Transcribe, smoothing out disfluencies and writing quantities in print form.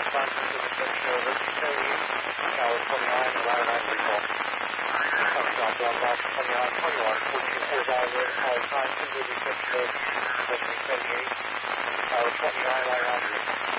Time to the picture of Tower 29, line 9 recall. Southbound Bravo 29, 21, 4240, Tower time to the picture of 78, Tower 29, line 9 recall.